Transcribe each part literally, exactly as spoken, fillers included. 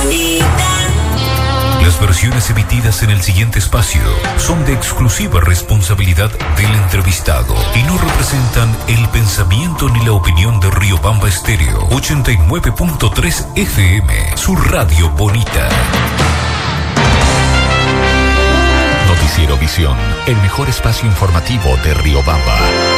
Las versiones emitidas en el siguiente espacio son de exclusiva responsabilidad del entrevistado y no representan el pensamiento ni la opinión de Riobamba Estéreo ochenta y nueve punto tres F M, su radio bonita. Noticiero Visión, el mejor espacio informativo de Riobamba.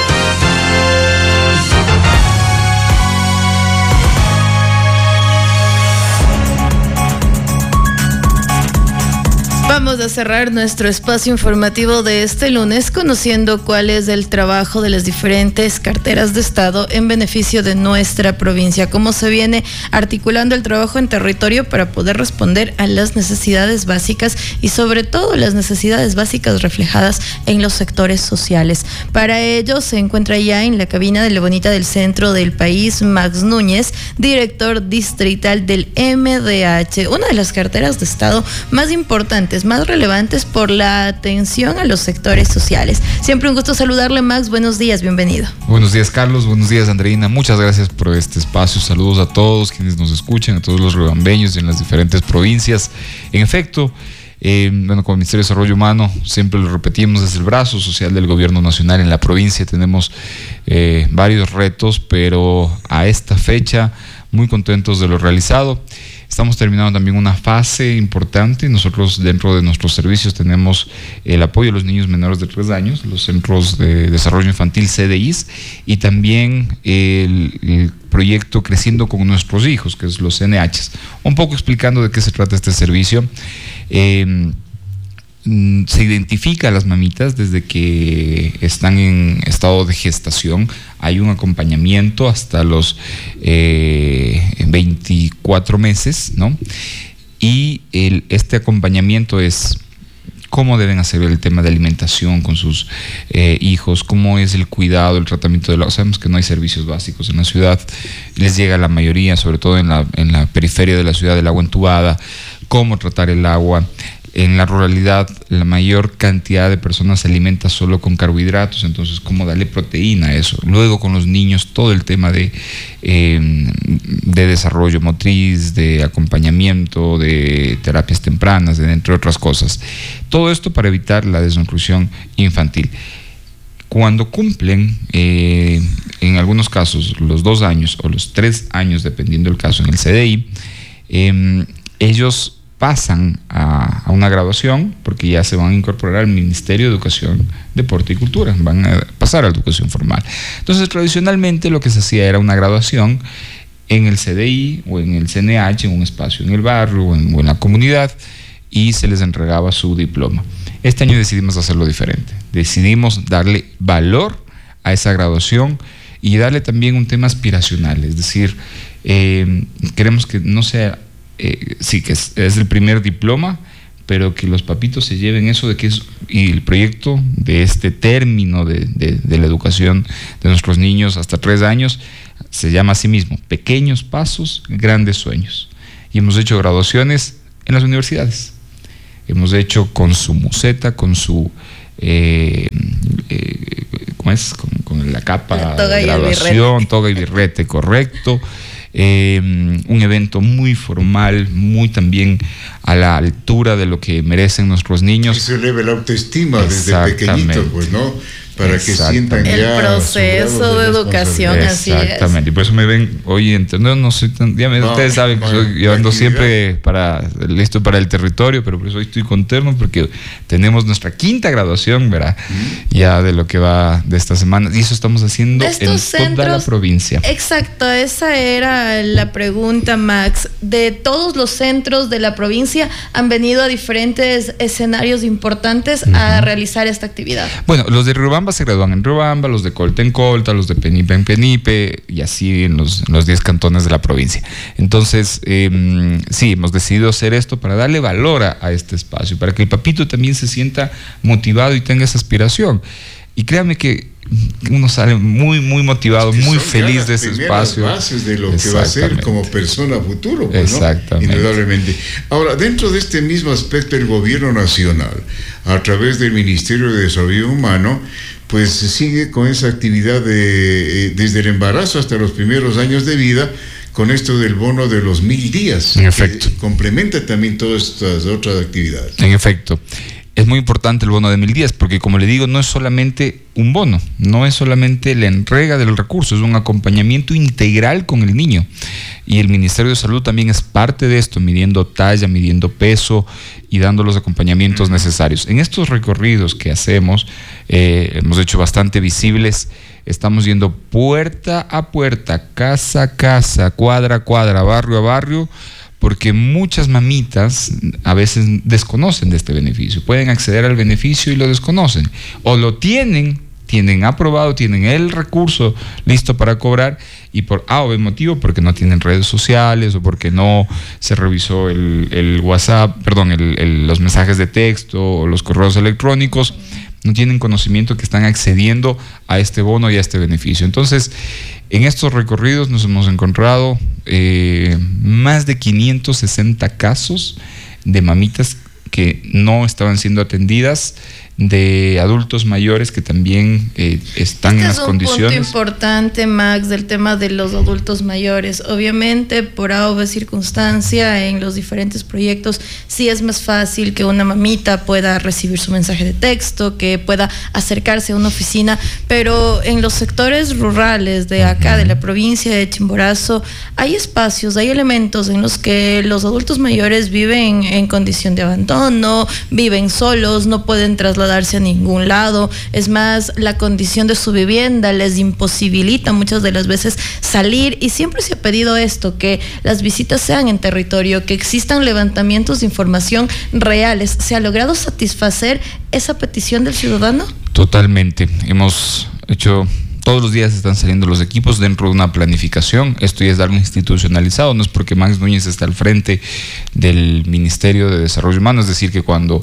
Vamos a cerrar nuestro espacio informativo de este lunes conociendo cuál es el trabajo de las diferentes carteras de Estado en beneficio de nuestra provincia, cómo se viene articulando el trabajo en territorio para poder responder a las necesidades básicas y sobre todo las necesidades básicas reflejadas en los sectores sociales. Para ello se encuentra ya en la cabina de la bonita del centro del país Max Núñez, director distrital del M D H, una de las carteras de Estado más importantes, más relevantes por la atención a los sectores sociales. Siempre un gusto saludarle, Max. Buenos días, bienvenido. Buenos días, Carlos. Buenos días, Andreina. Muchas gracias por este espacio. Saludos a todos quienes nos escuchan, a todos los riobambeños en las diferentes provincias. En efecto, eh, bueno, como Ministerio de Desarrollo Humano, siempre lo repetimos, es el brazo social del gobierno nacional en la provincia. Tenemos eh, varios retos, pero a esta fecha muy contentos de lo realizado. Estamos terminando también una fase importante. Nosotros dentro de nuestros servicios tenemos el apoyo a los niños menores de tres años, los Centros de Desarrollo Infantil C D Is, y también el, el proyecto Creciendo con Nuestros Hijos, que es los C N Hs. Un poco explicando de qué se trata este servicio. Eh, Se identifica a las mamitas desde que están en estado de gestación. Hay un acompañamiento hasta los eh, veinticuatro meses, ¿no? Y el, este acompañamiento es cómo deben hacer el tema de alimentación con sus eh, hijos, cómo es el cuidado, el tratamiento del agua. Sabemos que no hay servicios básicos en la ciudad, les llega la mayoría, sobre todo en la, en la periferia de la ciudad, el agua entubada, cómo tratar el agua. En la ruralidad, la mayor cantidad de personas se alimenta solo con carbohidratos, entonces cómo darle proteína a eso. Luego con los niños, todo el tema de, eh, de desarrollo motriz, de acompañamiento, de terapias tempranas, de, entre otras cosas. Todo esto para evitar la desnutrición infantil. Cuando cumplen, eh, en algunos casos, los dos años o los tres años, dependiendo del caso en el C D I, eh, ellos pasan a, a una graduación porque ya se van a incorporar al Ministerio de Educación, Deporte y Cultura, van a pasar a la educación formal. Entonces, tradicionalmente lo que se hacía era una graduación en el C D I o en el C N H, en un espacio en el barrio o en, o en la comunidad, y se les entregaba su diploma. Este año decidimos hacerlo diferente. Decidimos darle valor a esa graduación y darle también un tema aspiracional, es decir, eh, queremos que no sea Eh, sí, que es, es el primer diploma, pero que los papitos se lleven eso de que es, y el proyecto de este término de, de, de la educación de nuestros niños hasta tres años se llama a sí mismo Pequeños Pasos, Grandes Sueños. Y hemos hecho graduaciones en las universidades, hemos hecho con su museta, con su eh, eh, ¿cómo es? Con, con la capa la toga de graduación, toga y birrete, correcto. Eh, un evento muy formal, muy también a la altura de lo que merecen nuestros niños. Y se eleva la autoestima desde pequeñito, pues, ¿no? Para que sientan el ya el proceso de, de educación, así es. Exactamente, y por eso me ven hoy no, no soy tan, ya me, no, ustedes saben que soy, yo ando siempre para, listo para el territorio, pero por eso hoy estoy contento porque tenemos nuestra quinta graduación, ¿verdad? Mm. Ya de lo que va de esta semana, y eso estamos haciendo en centros, toda la provincia. Exacto, esa era la pregunta, Max. De todos los centros de la provincia han venido a diferentes escenarios importantes uh-huh. a realizar esta actividad. Bueno, los de Riobamba se gradúan en Riobamba, los de Colta en Colta, los de Penipe en Penipe, y así en los, en los diez cantones de la provincia. Entonces, eh, sí, hemos decidido hacer esto para darle valor a, a este espacio, para que el papito también se sienta motivado y tenga esa aspiración. Y créanme que uno sale muy, muy motivado, es que muy feliz de ese espacio. Bases de lo que va a ser como persona futuro, pues, exactamente. ¿no? Indudablemente. Ahora, dentro de este mismo aspecto, el gobierno nacional, a través del Ministerio de Desarrollo Humano, pues sigue con esa actividad de, desde el embarazo hasta los primeros años de vida, con esto del bono de los mil días. En efecto. Complementa también todas estas otras actividades. En efecto. Es muy importante el bono de mil días porque, como le digo, no es solamente un bono, no es solamente la entrega del recurso, es un acompañamiento integral con el niño. Y el Ministerio de Salud también es parte de esto, midiendo talla, midiendo peso y dando los acompañamientos necesarios. En estos recorridos que hacemos, eh, hemos hecho bastante visibles, estamos yendo puerta a puerta, casa a casa, cuadra a cuadra, barrio a barrio, porque muchas mamitas a veces desconocen de este beneficio, pueden acceder al beneficio y lo desconocen, o lo tienen, tienen aprobado, tienen el recurso listo para cobrar, y por A o B motivo, porque no tienen redes sociales o porque no se revisó el, el WhatsApp, perdón, el, el, los mensajes de texto o los correos electrónicos, no tienen conocimiento que están accediendo a este bono y a este beneficio. Entonces, en estos recorridos nos hemos encontrado eh, más de quinientos sesenta casos de mamitas que no estaban siendo atendidas, de adultos mayores que también eh, están este en las es un condiciones. Punto importante, Max, del tema de los adultos mayores. Obviamente, por A o B circunstancia, en los diferentes proyectos, sí es más fácil que una mamita pueda recibir su mensaje de texto, que pueda acercarse a una oficina, pero en los sectores rurales de acá, de la provincia de Chimborazo, hay espacios, hay elementos en los que los adultos mayores viven en condición de abandono, viven solos, no pueden trasladar darse a ningún lado. Es más, la condición de su vivienda les imposibilita muchas de las veces salir, y siempre se ha pedido esto, que las visitas sean en territorio, que existan levantamientos de información reales. ¿Se ha logrado satisfacer esa petición del ciudadano? Totalmente. Hemos hecho... Todos los días están saliendo los equipos dentro de una planificación. Esto ya es algo institucionalizado, no es porque Max Núñez está al frente del Ministerio de Desarrollo Humano, es decir, que cuando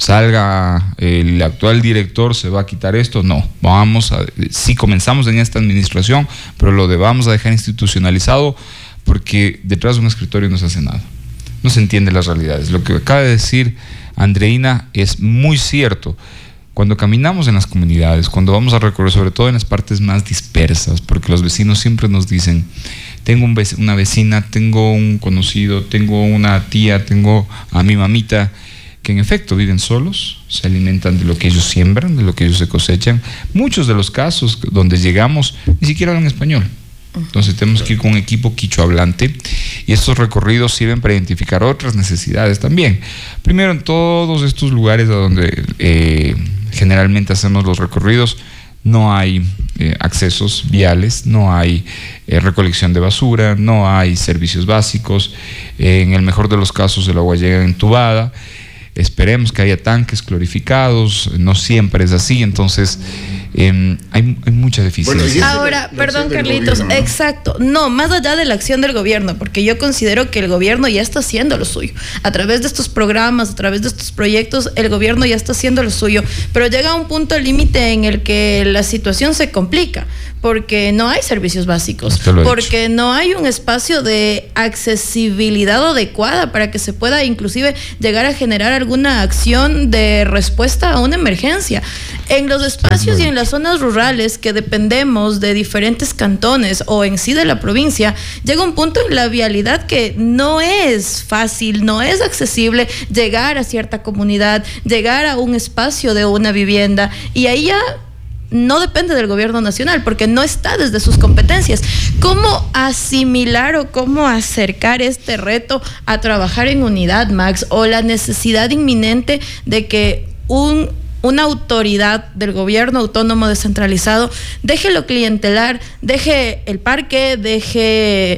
salga el actual director se va a quitar esto. No, vamos a, sí comenzamos en esta administración, pero lo de vamos a dejar institucionalizado, porque detrás de un escritorio no se hace nada, no se entiende las realidades. Lo que acaba de decir Andreina es muy cierto. Cuando caminamos en las comunidades, cuando vamos a recorrer, sobre todo en las partes más dispersas, porque los vecinos siempre nos dicen, tengo un vec- una vecina, tengo un conocido, tengo una tía, tengo a mi mamita, que en efecto viven solos, se alimentan de lo que ellos siembran, de lo que ellos se cosechan. Muchos de los casos donde llegamos ni siquiera hablan español. Entonces tenemos que ir con un equipo quichua hablante, y estos recorridos sirven para identificar otras necesidades también. Primero, en todos estos lugares a donde eh, generalmente hacemos los recorridos, no hay eh, accesos viales, no hay eh, recolección de basura, no hay servicios básicos. Eh, en el mejor de los casos el agua llega entubada. Esperemos que haya tanques clorificados, no siempre es así, entonces eh, hay, hay mucha deficiencia. Bueno, Ahora, la, perdón la Carlitos, gobierno, ¿no? exacto, no, más allá de la acción del gobierno, porque yo considero que el gobierno ya está haciendo lo suyo, a través de estos programas, a través de estos proyectos, el gobierno ya está haciendo lo suyo, pero llega un punto límite en el que la situación se complica, porque no hay servicios básicos, porque no hay un espacio de accesibilidad adecuada para que se pueda inclusive llegar a generar alguna acción de respuesta a una emergencia. En los espacios y en las zonas rurales que dependemos de diferentes cantones o en sí de la provincia, llega un punto en la vialidad que no es fácil, no es accesible llegar a cierta comunidad, llegar a un espacio de una vivienda, y ahí ya no depende del gobierno nacional porque no está desde sus competencias. ¿Cómo asimilar o cómo acercar este reto a trabajar en unidad, Max? O la necesidad inminente de que un una autoridad del gobierno autónomo descentralizado deje lo clientelar, deje el parque, deje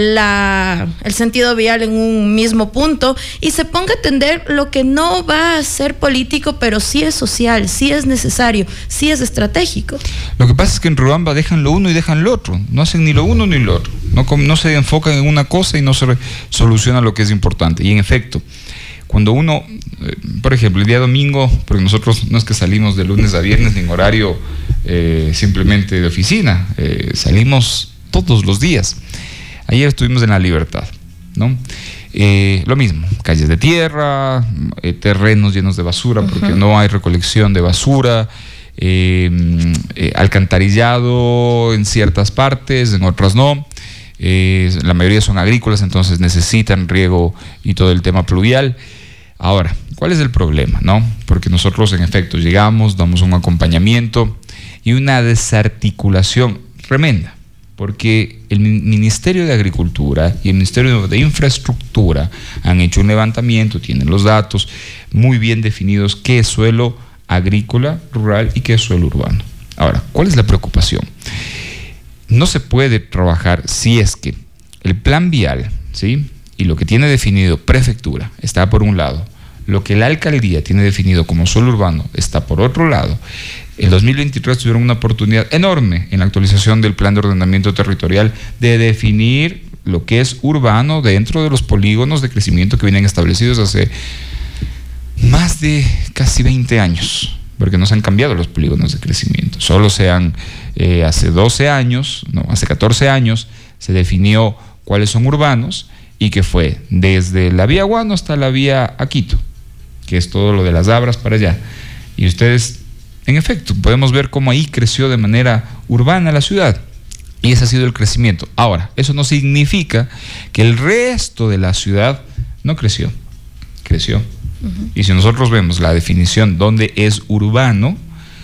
la, el sentido vial en un mismo punto y se ponga a atender lo que no va a ser político, pero sí es social, sí es necesario, sí es estratégico. Lo que pasa es que en Riobamba dejan lo uno y dejan lo otro, no hacen ni lo uno ni lo otro, no, no se enfocan en una cosa y no se soluciona lo que es importante. Y en efecto, cuando uno, eh, por ejemplo, el día domingo, porque nosotros no es que salimos de lunes a viernes ni en horario eh, simplemente de oficina, eh, salimos todos los días. Ayer estuvimos en La Libertad, ¿no? Eh, lo mismo, calles de tierra, eh, terrenos llenos de basura porque uh-huh. no hay recolección de basura, eh, eh, alcantarillado en ciertas partes, en otras no. eh, la mayoría son agrícolas, entonces necesitan riego y todo el tema pluvial. Ahora, ¿cuál es el problema, no? Porque nosotros en efecto llegamos, damos un acompañamiento y una desarticulación tremenda, porque el Ministerio de Agricultura y el Ministerio de Infraestructura han hecho un levantamiento, tienen los datos muy bien definidos, qué es suelo agrícola, rural y qué es suelo urbano. Ahora, ¿cuál es la preocupación? No se puede trabajar si es que el plan vial, ¿sí?, y lo que tiene definido prefectura está por un lado, lo que la alcaldía tiene definido como suelo urbano está por otro lado. En dos mil veintitrés tuvieron una oportunidad enorme en la actualización del plan de ordenamiento territorial de definir lo que es urbano dentro de los polígonos de crecimiento que vienen establecidos hace más de casi veinte años, porque no se han cambiado los polígonos de crecimiento. Solo se han, eh, hace doce años, no, hace catorce años, se definió cuáles son urbanos y que fue desde la vía Guano hasta la vía Aquito, que es todo lo de las Abras para allá. Y ustedes, en efecto, podemos ver cómo ahí creció de manera urbana la ciudad. Y ese ha sido el crecimiento. Ahora, eso no significa que el resto de la ciudad no creció. Creció. Uh-huh. Y si nosotros vemos la definición donde es urbano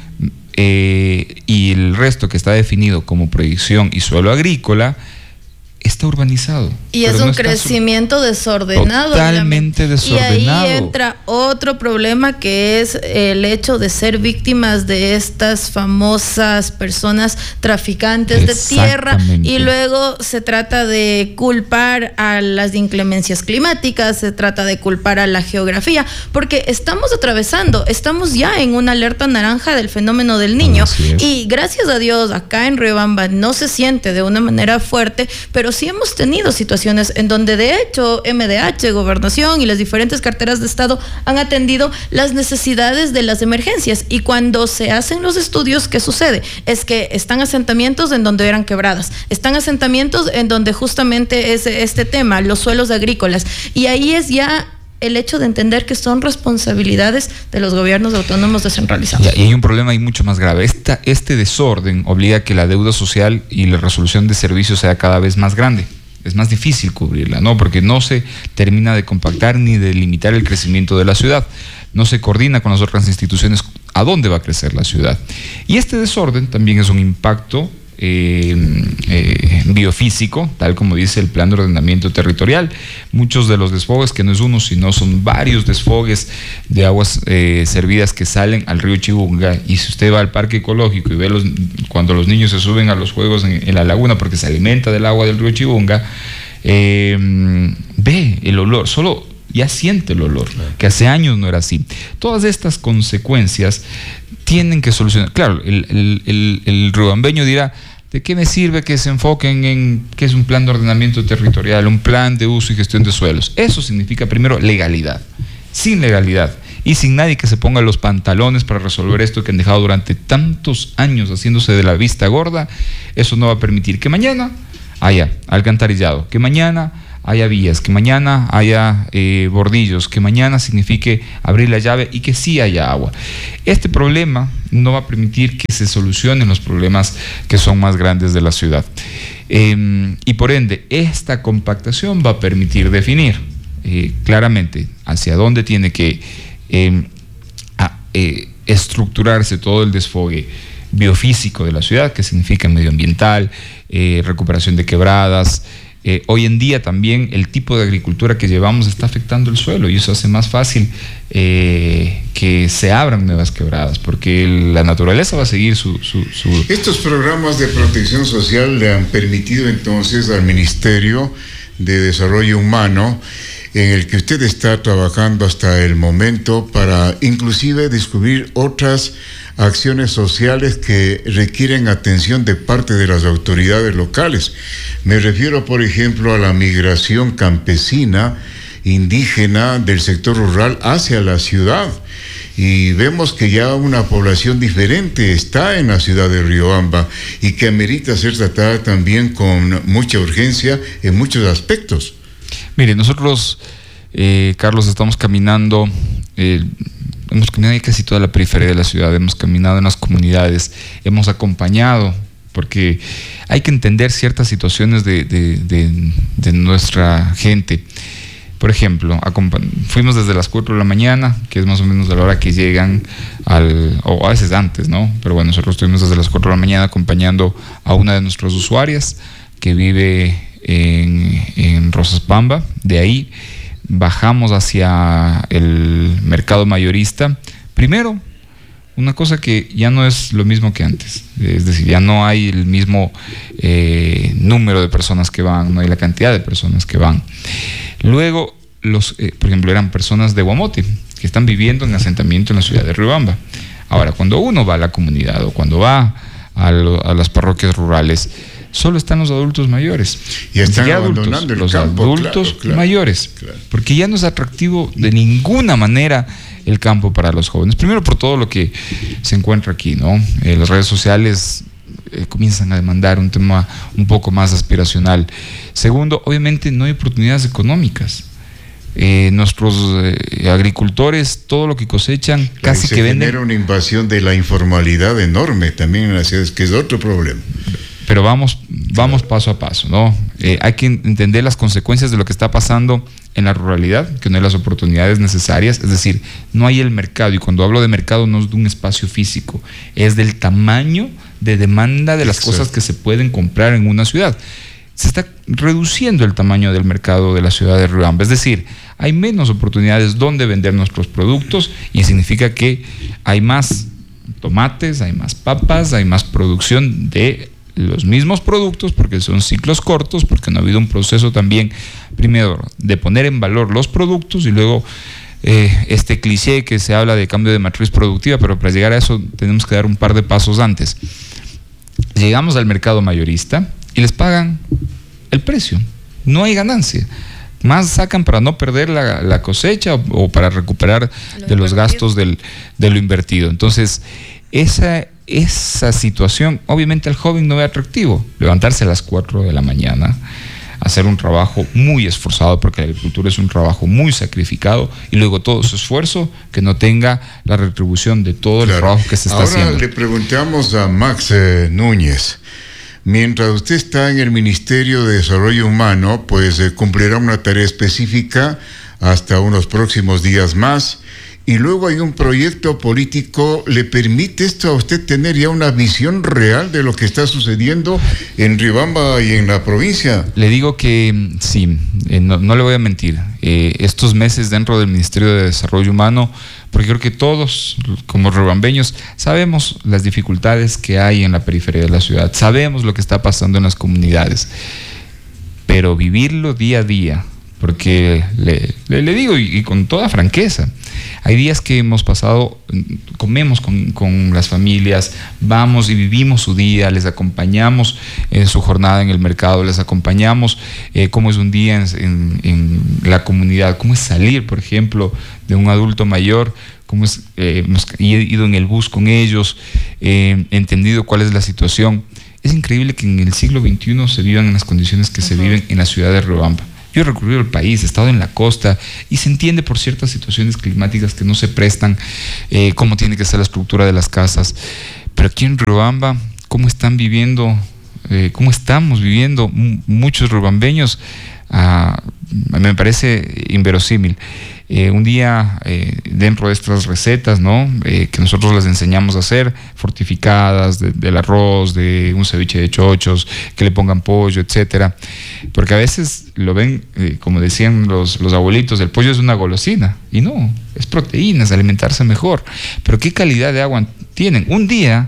eh, y el resto que está definido como proyección y suelo agrícola, está urbanizado. Y es un no crecimiento desordenado. Totalmente desordenado. Y ahí entra otro problema, que es el hecho de ser víctimas de estas famosas personas traficantes de tierra, y luego se trata de culpar a las inclemencias climáticas, se trata de culpar a la geografía, porque estamos atravesando, estamos ya en una alerta naranja del fenómeno del Niño, y gracias a Dios acá en Riobamba no se siente de una manera fuerte, pero sí hemos tenido situaciones en donde de hecho M D H, Gobernación y las diferentes carteras de Estado han atendido las necesidades de las emergencias, y cuando se hacen los estudios, ¿qué sucede? Es que están asentamientos en donde eran quebradas, están asentamientos en donde justamente es este tema, los suelos agrícolas, y ahí es ya el hecho de entender que son responsabilidades de los gobiernos autónomos descentralizados. Y hay un problema ahí mucho más grave. Esta, este desorden obliga a que la deuda social y la resolución de servicios sea cada vez más grande. Es más difícil cubrirla, ¿no? Porque no se termina de compactar ni de limitar el crecimiento de la ciudad. No se coordina con las otras instituciones a dónde va a crecer la ciudad. Y este desorden también es un impacto Eh, eh, biofísico, tal como dice el plan de ordenamiento territorial. Muchos de los desfogues, que no es uno, sino son varios desfogues de aguas eh, servidas que salen al río Chibunga, y si usted va al parque ecológico y ve los, cuando los niños se suben a los juegos en, en la laguna, porque se alimenta del agua del río Chibunga, eh, ve el olor, solo ya siente el olor, que hace años no era así. Todas estas consecuencias tienen que solucionar. Claro, el, el, el, el riobambeño dirá: ¿de qué me sirve que se enfoquen en qué es un plan de ordenamiento territorial, un plan de uso y gestión de suelos? Eso significa primero legalidad. Sin legalidad y sin nadie que se ponga los pantalones para resolver esto que han dejado durante tantos años haciéndose de la vista gorda, eso no va a permitir que mañana haya alcantarillado, que mañana haya vías, que mañana haya eh, bordillos, que mañana signifique abrir la llave y que sí haya agua. Este problema no va a permitir que se solucionen los problemas que son más grandes de la ciudad. Eh, y por ende, esta compactación va a permitir definir eh, claramente hacia dónde tiene que eh, a, eh, estructurarse todo el desfogue biofísico de la ciudad, que significa medioambiental, eh, recuperación de quebradas. Eh, hoy en día también el tipo de agricultura que llevamos está afectando el suelo, y eso hace más fácil eh, que se abran nuevas quebradas, porque la naturaleza va a seguir su, su, su... Estos programas de protección social le han permitido entonces al Ministerio de Desarrollo Humano, en el que usted está trabajando hasta el momento, para inclusive descubrir otras acciones sociales que requieren atención de parte de las autoridades locales. Me refiero, por ejemplo, a la migración campesina, indígena, del sector rural hacia la ciudad. Y vemos que ya una población diferente está en la ciudad de Riobamba y que amerita ser tratada también con mucha urgencia en muchos aspectos. Mire, nosotros, eh, Carlos, estamos caminando... Eh, Hemos caminado en casi toda la periferia de la ciudad, hemos caminado en las comunidades, hemos acompañado porque hay que entender ciertas situaciones de, de, de, de nuestra gente. Por ejemplo, fuimos desde las cuatro de la mañana, que es más o menos a la hora que llegan, al, o a veces antes, ¿no? Pero bueno, nosotros estuvimos desde las cuatro de la mañana acompañando a una de nuestras usuarias que vive en, en Rosas Pamba. De ahí bajamos hacia el mercado mayorista. Primero, una cosa que ya no es lo mismo que antes, es decir, ya no hay el mismo eh, número de personas que van, no hay la cantidad de personas que van. Luego, los, eh, por ejemplo, eran personas de Guamote que están viviendo en asentamiento en la ciudad de Riobamba. Ahora, cuando uno va a la comunidad o cuando va a, lo, a las parroquias rurales, solo están los adultos mayores. Y están abandonando adultos, el los campo, adultos claro, claro, mayores, claro. Porque ya no es atractivo de ninguna manera el campo para los jóvenes. Primero por todo lo que se encuentra aquí, ¿no? Eh, las redes sociales eh, comienzan a demandar un tema un poco más aspiracional. Segundo, obviamente no hay oportunidades económicas. Eh, nuestros eh, agricultores, todo lo que cosechan, claro, casi se que venden. Genera una invasión de la informalidad enorme también en las ciudades, que es otro problema. Pero vamos, vamos paso a paso, ¿no? Eh, hay que entender las consecuencias de lo que está pasando en la ruralidad, que no hay las oportunidades necesarias, es decir, no hay el mercado, y cuando hablo de mercado no es de un espacio físico, es del tamaño de demanda de las Exacto. cosas que se pueden comprar en una ciudad. Se está reduciendo el tamaño del mercado de la ciudad de Riobamba, es decir, hay menos oportunidades donde vender nuestros productos y significa que hay más tomates, hay más papas, hay más producción de los mismos productos porque son ciclos cortos, porque no ha habido un proceso también, primero, de poner en valor los productos y luego eh, este cliché que se habla de cambio de matriz productiva, pero para llegar a eso tenemos que dar un par de pasos antes. Llegamos al mercado mayorista y les pagan el precio, no hay ganancia. Más sacan para no perder la, la cosecha o, o para recuperar lo de los gastos del, de lo invertido. Entonces, esa, esa situación, obviamente al joven no ve atractivo. Levantarse a las cuatro de la mañana, hacer un trabajo muy esforzado, porque la agricultura es un trabajo muy sacrificado, y luego todo su esfuerzo que no tenga la retribución de todo claro. el trabajo que se está Ahora haciendo. Ahora le preguntamos a Max eh, Núñez. Mientras usted está en el Ministerio de Desarrollo Humano, pues eh, cumplirá una tarea específica hasta unos próximos días más, y luego hay un proyecto político. ¿Le permite esto a usted tener ya una visión real de lo que está sucediendo en Riobamba y en la provincia? Le digo que sí, eh, no, no le voy a mentir. Eh, estos meses dentro del Ministerio de Desarrollo Humano, porque creo que todos, como riobambeños, sabemos las dificultades que hay en la periferia de la ciudad, sabemos lo que está pasando en las comunidades, pero vivirlo día a día, porque le, le, le digo y, y con toda franqueza, hay días que hemos pasado, comemos con, con las familias, vamos y vivimos su día, les acompañamos en su jornada en el mercado, les acompañamos eh, cómo es un día en, en, en la comunidad, cómo es salir, por ejemplo, de un adulto mayor, cómo es, eh, hemos ido en el bus con ellos, eh, entendido cuál es la situación. Es increíble que en el siglo veintiuno se vivan en las condiciones que uh-huh. se viven en la ciudad de Riobamba. Yo he recorrido el país, he estado en la costa y se entiende por ciertas situaciones climáticas que no se prestan, eh, cómo tiene que ser la estructura de las casas. Pero aquí en Riobamba, ¿cómo están viviendo, eh, cómo estamos viviendo m- muchos riobambeños? Ah, me parece inverosímil. Eh, un día eh, dentro de estas recetas, ¿no? Eh, que nosotros les enseñamos a hacer, fortificadas, de, del arroz, de un ceviche de chochos, que le pongan pollo, etcétera, porque a veces lo ven, eh, como decían los, los abuelitos, el pollo es una golosina, y no, es proteína, es alimentarse mejor. Pero ¿qué calidad de agua tienen? Un día,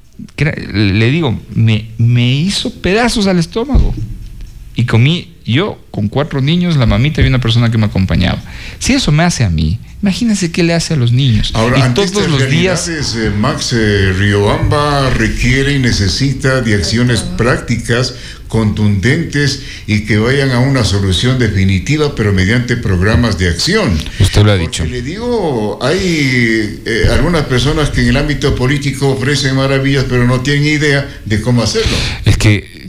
le digo, me, me hizo pedazos al estómago, y comí yo con cuatro niños, la mamita y una persona que me acompañaba. Si eso me hace a mí, imagínense qué le hace a los niños. Ahora, y ante todos estas los días, eh, Max, eh, Riobamba requiere y necesita de acciones prácticas, contundentes y que vayan a una solución definitiva, pero mediante programas de acción. Usted lo ha Porque dicho. Le digo, hay eh, algunas personas que en el ámbito político ofrecen maravillas, pero no tienen idea de cómo hacerlo. Es que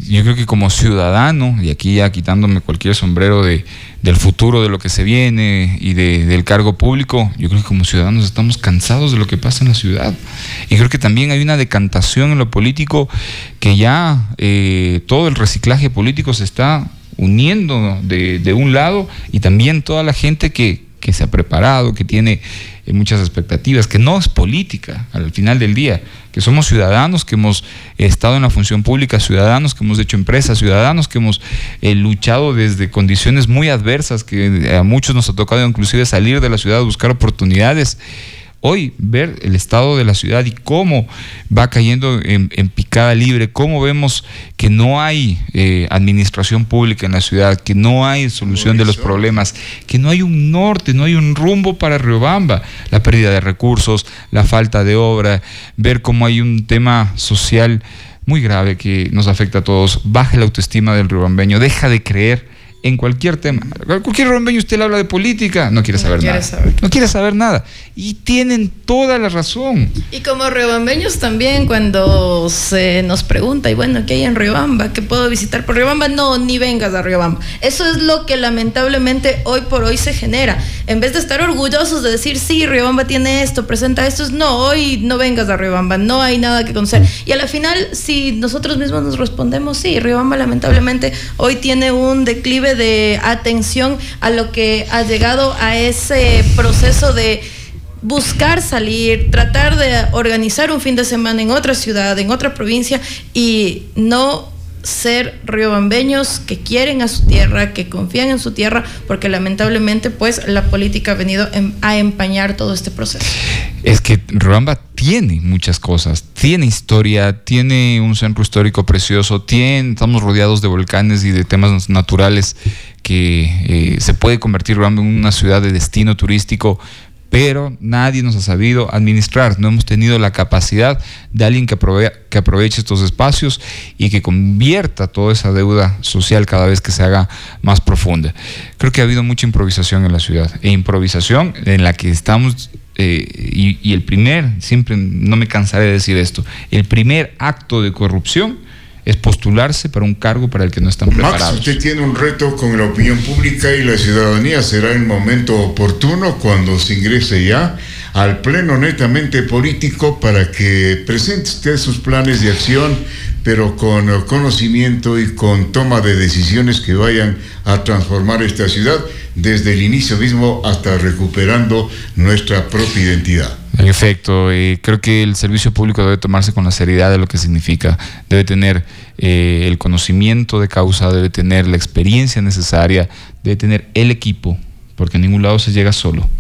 yo creo que como ciudadano, y aquí ya quitándome cualquier sombrero de, del futuro, de lo que se viene y de, del cargo público, yo creo que como ciudadanos estamos cansados de lo que pasa en la ciudad. Y creo que también hay una decantación en lo político que ya eh, todo el reciclaje político se está uniendo de, de un lado, y también toda la gente que, que se ha preparado, que tiene eh, muchas expectativas, que no es política al final del día, que somos ciudadanos que hemos estado en la función pública, ciudadanos que hemos hecho empresas, ciudadanos que hemos eh, luchado desde condiciones muy adversas, que a muchos nos ha tocado inclusive salir de la ciudad a buscar oportunidades. Hoy ver el estado de la ciudad y cómo va cayendo en, en picada libre, cómo vemos que no hay eh, administración pública en la ciudad, que no hay solución de los problemas, que no hay un norte, no hay un rumbo para Riobamba, la pérdida de recursos, la falta de obra, ver cómo hay un tema social muy grave que nos afecta a todos, baja la autoestima del riobambeño, deja de creer en cualquier tema. Cualquier riobambeño usted le habla de política, no quiere saber no quiere nada. Saber. No quiere saber nada. Y tienen toda la razón. Y como riobambeños también, cuando se nos pregunta, y bueno, ¿qué hay en Riobamba? ¿Qué puedo visitar por Riobamba? No, ni vengas a Riobamba. Eso es lo que lamentablemente hoy por hoy se genera. En vez de estar orgullosos de decir, sí, Riobamba tiene esto, presenta esto, es, no, hoy no vengas a Riobamba, no hay nada que conocer. Y a la final, si nosotros mismos nos respondemos, sí, Riobamba lamentablemente hoy tiene un declive de atención a lo que ha llegado a ese proceso de buscar salir, tratar de organizar un fin de semana en otra ciudad, en otra provincia, y no ser riobambeños que quieren a su tierra, que confían en su tierra, porque lamentablemente pues la política ha venido a empañar todo este proceso. Es que Riobamba tiene muchas cosas, tiene historia, tiene un centro histórico precioso, tiene, estamos rodeados de volcanes y de temas naturales que eh, se puede convertir Riobamba en una ciudad de destino turístico, pero nadie nos ha sabido administrar, no hemos tenido la capacidad de alguien que, aprove que aproveche estos espacios y que convierta toda esa deuda social cada vez que se haga más profunda. Creo que ha habido mucha improvisación en la ciudad, e improvisación en la que estamos, eh, y, y el primer, siempre no me cansaré de decir esto, el primer acto de corrupción es postularse para un cargo para el que no están preparados. Max, usted tiene un reto con la opinión pública y la ciudadanía. Será el momento oportuno cuando se ingrese ya al pleno netamente político para que presente usted sus planes de acción, pero con conocimiento y con toma de decisiones que vayan a transformar esta ciudad desde el inicio mismo hasta recuperando nuestra propia identidad. En efecto, eh, creo que el servicio público debe tomarse con la seriedad de lo que significa, debe tener eh, el conocimiento de causa, debe tener la experiencia necesaria, debe tener el equipo, porque a ningún lado se llega solo.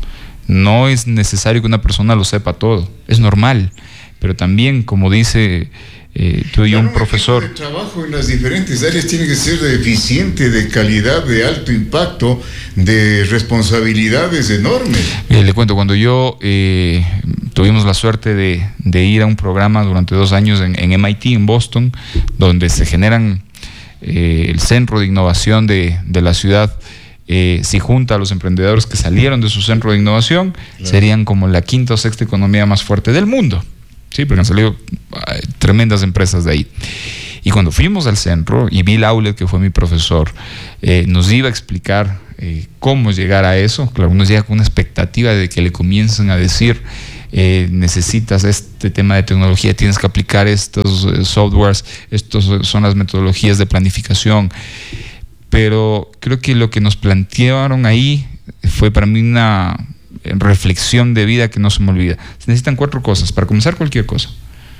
No es necesario que una persona lo sepa todo, es normal, pero también, como dice eh, tú y yo, un profesor... El trabajo en las diferentes áreas tiene que ser eficiente, de calidad, de alto impacto, de responsabilidades enormes. Eh, le cuento, cuando yo eh, tuvimos la suerte de, de ir a un programa durante dos años en, en M I T, en Boston, donde se generan eh, el centro de innovación de, de la ciudad. Eh, si junta a los emprendedores que salieron de su centro de innovación, claro, serían como la quinta o sexta economía más fuerte del mundo. Sí, porque han salido eh, tremendas empresas de ahí. Y cuando fuimos al centro, y Bill Aulet, que fue mi profesor, eh, nos iba a explicar eh, cómo llegar a eso. Claro, uno llega con una expectativa de que le comiencen a decir, eh, necesitas este tema de tecnología, tienes que aplicar estos eh, softwares, estos son las metodologías de planificación. Pero creo que lo que nos plantearon ahí fue para mí una reflexión de vida que no se me olvida. Se necesitan cuatro cosas para comenzar cualquier cosa.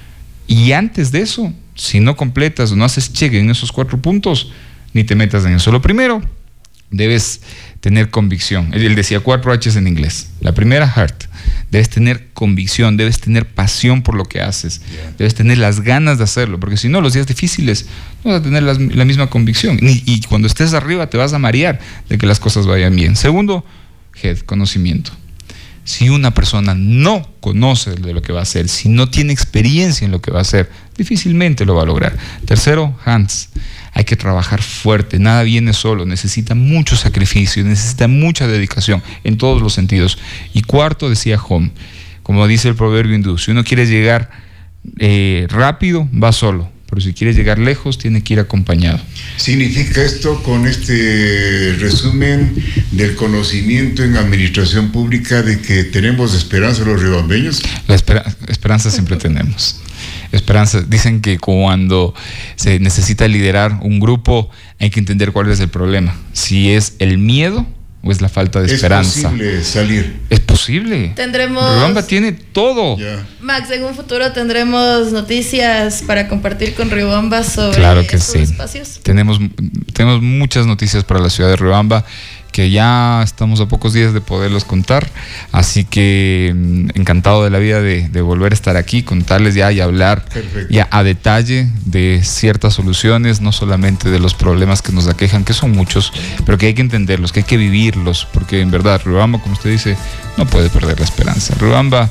Y antes de eso, si no completas o no haces check en esos cuatro puntos, ni te metas en eso. Lo primero, debes tener convicción. Él decía cuatro H's en inglés. La primera, heart. Debes tener convicción, debes tener pasión por lo que haces, yeah. debes tener las ganas de hacerlo, porque si no, los días difíciles no vas a tener las, la misma convicción. Y, y cuando estés arriba te vas a marear de que las cosas vayan bien. Segundo, head, conocimiento. Si una persona no conoce de lo que va a hacer, si no tiene experiencia en lo que va a hacer, difícilmente lo va a lograr. Tercero, hands. Hay que trabajar fuerte, nada viene solo, necesita mucho sacrificio, necesita mucha dedicación en todos los sentidos. Y cuarto, decía home, como dice el proverbio hindú, si uno quiere llegar eh, rápido, va solo, pero si quiere llegar lejos tiene que ir acompañado. ¿Significa esto, con este resumen del conocimiento en administración pública, de que tenemos esperanza los riobambeños? La espera, esperanza siempre tenemos. Esperanza. Dicen que cuando se necesita liderar un grupo hay que entender cuál es el problema. Si es el miedo o es la falta de esperanza. Es posible salir. Es posible. Tendremos. Riobamba tiene todo. Ya. Max, en un futuro tendremos noticias para compartir con Riobamba sobre Claro que estos sí. espacios. Tenemos, tenemos muchas noticias para la ciudad de Riobamba, que ya estamos a pocos días de poderlos contar, así que mm, encantado de la vida de, de volver a estar aquí, contarles ya y hablar Perfecto. ya a detalle de ciertas soluciones, no solamente de los problemas que nos aquejan, que son muchos, pero que hay que entenderlos, que hay que vivirlos, porque en verdad Riobamba, como usted dice, no puede perder la esperanza. Riobamba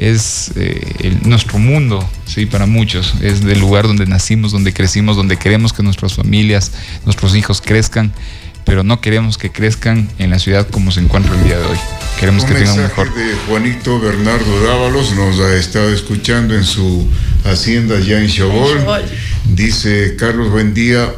es eh, el, nuestro mundo, sí, para muchos, es el lugar donde nacimos, donde crecimos, donde queremos que nuestras familias, nuestros hijos crezcan, pero no queremos que crezcan en la ciudad como se encuentra el día de hoy. Queremos Un que tengan un mensaje mejor. de Juanito Bernardo Dávalos, nos ha estado escuchando en su hacienda ya en Xobol. En Xobol. Dice: Carlos, buen día,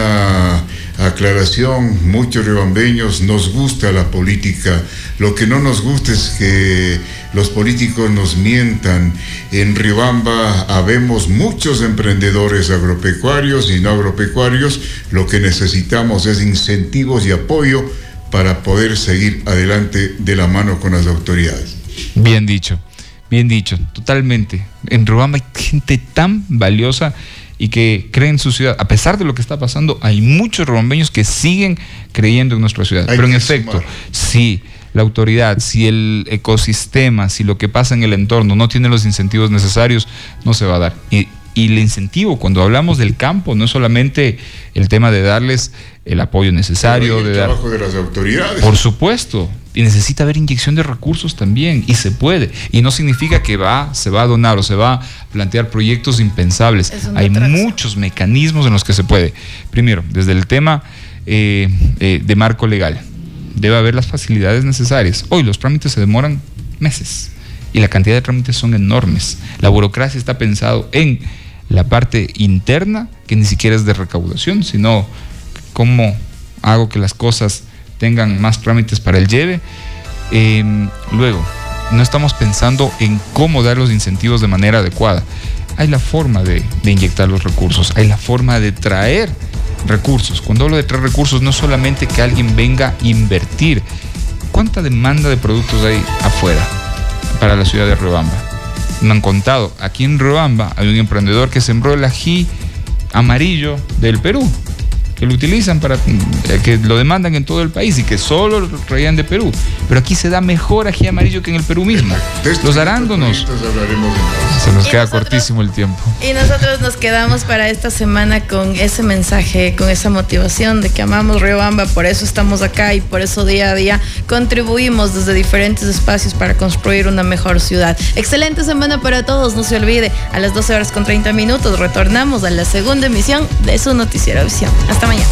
una aclaración, muchos riobambeños nos gusta la política, lo que no nos gusta es que los políticos nos mientan. En Riobamba habemos muchos emprendedores agropecuarios y no agropecuarios, lo que necesitamos es incentivos y apoyo para poder seguir adelante de la mano con las autoridades. Bien dicho, bien dicho, totalmente. En Riobamba hay gente tan valiosa y que cree en su ciudad. A pesar de lo que está pasando, hay muchos riobambeños que siguen creyendo en nuestra ciudad. Hay Pero en que efecto, sumar. si la autoridad, si el ecosistema, si lo que pasa en el entorno no tiene los incentivos necesarios, no se va a dar. Y, y el incentivo, cuando hablamos del campo, no es solamente el tema de darles el apoyo necesario, Pero hay el de dar... trabajo de las autoridades. Por supuesto, y necesita haber inyección de recursos también, y se puede, y no significa que va, se va a donar o se va a plantear proyectos impensables. Es un Hay retraso. muchos mecanismos en los que se puede. Primero, desde el tema eh, eh, de marco legal, debe haber las facilidades necesarias. Hoy los trámites se demoran meses, y la cantidad de trámites son enormes. La burocracia está pensado en la parte interna, que ni siquiera es de recaudación, sino cómo hago que las cosas tengan más trámites para el lleve. Eh, luego, no estamos pensando en cómo dar los incentivos de manera adecuada. Hay la forma de, de inyectar los recursos, hay la forma de traer recursos. Cuando hablo de traer recursos, no solamente que alguien venga a invertir. ¿Cuánta demanda de productos hay afuera para la ciudad de Riobamba? Me han contado, aquí en Riobamba hay un emprendedor que sembró el ají amarillo del Perú, que lo utilizan para, eh, que lo demandan en todo el país y que solo lo traían de Perú. Pero aquí se da mejor ají amarillo que en el Perú mismo. De estos Los arándanos. proyectos hablaremos entonces. Se nos Y queda nosotros- cortísimo el tiempo. Y nosotros nos quedamos para esta semana con ese mensaje, con esa motivación de que amamos Riobamba, por eso estamos acá y por eso día a día contribuimos desde diferentes espacios para construir una mejor ciudad. Excelente semana para todos, no se olvide, a las doce horas con treinta minutos retornamos a la segunda emisión de su Noticiero Visión. Hasta mañana.